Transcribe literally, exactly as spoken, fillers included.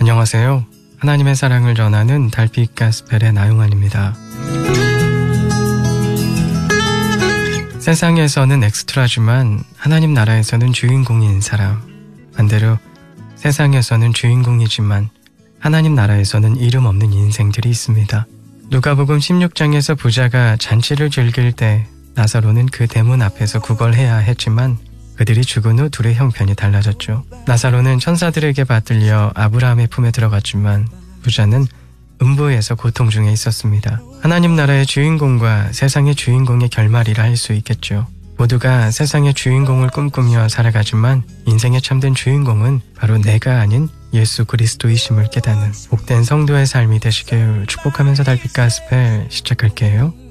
안녕하세요. 하나님의 사랑을 전하는 달빛 가스펠의 나용환입니다. 세상에서는 엑스트라지만 하나님 나라에서는 주인공인 사람, 반대로 세상에서는 주인공이지만 하나님 나라에서는 이름 없는 인생들이 있습니다. 누가복음 십육 장에서 부자가 잔치를 즐길 때 나사로는 그 대문 앞에서 구걸해야 했지만 그들이 죽은 후 둘의 형편이 달라졌죠. 나사로는 천사들에게 받들려 아브라함의 품에 들어갔지만 부자는 음부에서 고통 중에 있었습니다. 하나님 나라의 주인공과 세상의 주인공의 결말이라 할 수 있겠죠. 모두가 세상의 주인공을 꿈꾸며 살아가지만 인생의 참된 주인공은 바로 내가 아닌 예수 그리스도이심을 깨닫는 복된 성도의 삶이 되시길 축복하면서 달빛 가스펠 시작할게요.